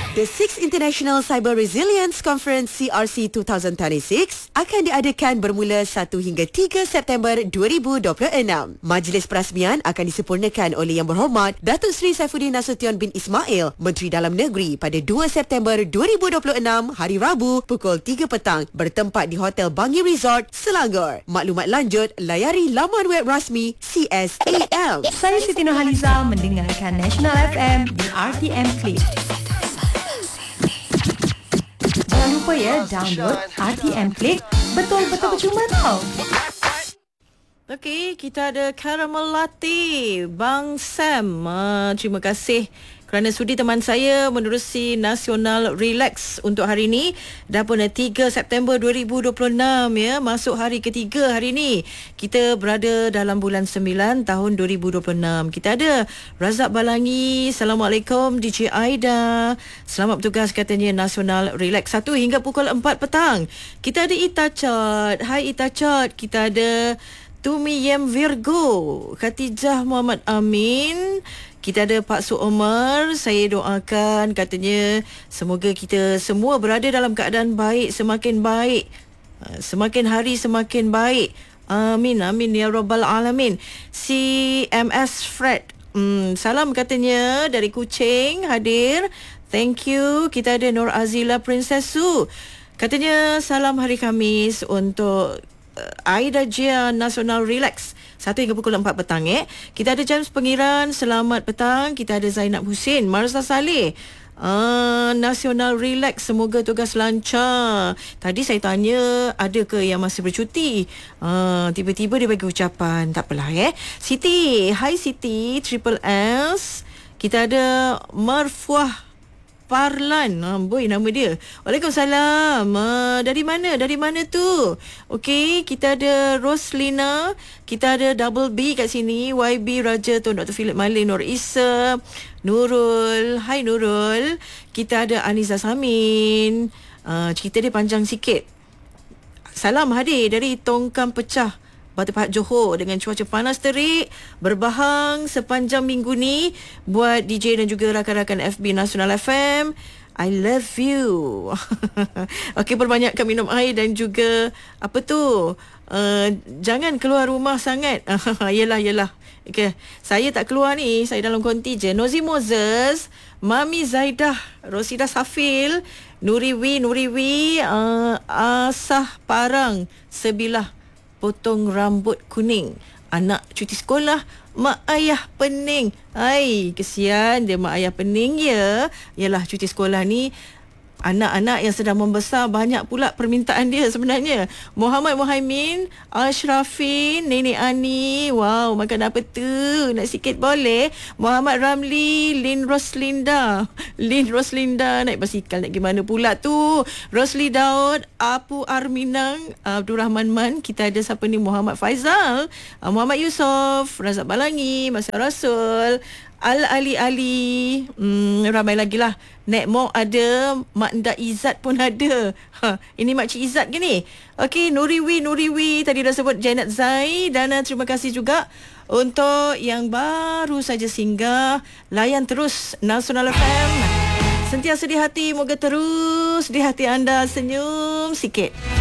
The 6th International Cyber Resilience Conference CRC 2026 akan diadakan bermula 1 hingga 3 September 2026. Majlis perasmian akan disempurnakan oleh Yang Berhormat Datuk Seri Saifuddin Nasution bin Ismail, Menteri Dalam Negeri, pada 2 September 2026 hari Rabu pukul 3 petang bertempat di Hotel Bangi Resort, Selangor. Maklumat lanjut layari laman web rasmi CSAM. Saya Siti Nurhaliza mendengarkan National FM di RTM Click. Jangan lupa ya, download RTM Click. Betul-betul percuma tau. Okey, kita ada caramel latte Bang Sam. Terima kasih kerana sudi teman saya menerusi Nasional Relax untuk hari ini. Dah pun 3 September 2026 ya, masuk hari ketiga hari ini. Kita berada dalam bulan 9 tahun 2026. Kita ada Razak Balangi. Assalamualaikum DJ Aida. Selamat bertugas katanya Nasional Relax 1 hingga pukul 4 petang. Kita ada Ita Chot. Hai Ita Chot. Kita ada Tumi Yem Virgo, Khatijah Muhammad Amin. Kita ada Pak Su Omar. Saya doakan katanya semoga kita semua berada dalam keadaan baik, semakin baik. Semakin hari semakin baik. Amin, amin ya Rabbal Alamin. Si MS Fred. Salam katanya dari Kuching hadir. Thank you. Kita ada Nur Azila Princess Su. Katanya salam hari Khamis untuk Aida Jia Nasional Relax 1 hingga pukul 4 petang. Kita ada James Pengiran. Selamat petang. Kita ada Zainab Husin, Marza Saleh. Nasional Relax, semoga tugas lancar. Tadi saya tanya ada ke yang masih bercuti. Tiba-tiba dia bagi ucapan. Tak apalah Siti. Hai Siti Triple S. Kita ada Marfuah Parlan. Boy nama dia. Waalaikumsalam. Dari mana? Dari mana tu? Okey, kita ada Roslina. Kita ada Double B kat sini. YB Raja Tun Dr. Philip Malik, Nur Isa, Nurul. Hai Nurul. Kita ada Aniza Samin. Cerita dia panjang sikit. Salam hadir dari Tongkang Pecah, Batu Pahat Johor, dengan cuaca panas terik berbahang sepanjang minggu ni. Buat DJ dan juga rakan-rakan FB Nasional FM, I love you. Okey, perbanyakkan minum air dan juga apa tu, jangan keluar rumah sangat. Yelah. Okay. Saya tak keluar ni, saya dalam konti je. Nozi Moses, Mami Zaidah, Rosida Safil, Nuriwi, Asah Parang sebilah potong rambut kuning. Anak cuti sekolah, mak ayah pening. Ai, kesian dia mak ayah pening ya. Yalah, cuti sekolah ni anak-anak yang sedang membesar, banyak pula permintaan dia sebenarnya. Muhammad Muhaimin, Ashrafin, Nenek Ani. Wow, makan apa tu? Nak sikit boleh? Muhammad Ramli, Lin Roslinda, naik basikal nak gimana pula tu? Rosli Daud, Apu Arminang, Abdul Rahman Man. Kita ada siapa ni? Muhammad Faizal, Muhammad Yusof, Razak Balangi, Masya Rasul, Ali, ramai lagi lah. Nek Mok ada, Mak Nda Izzat pun ada. Ini Makcik Izzat ke ni? Okey, Nuriwi. Tadi dah sebut Janet Zai. Dan terima kasih juga untuk yang baru saja singgah. Layan terus Nasional FM. Sentiasa di hati, moga terus di hati anda senyum sikit.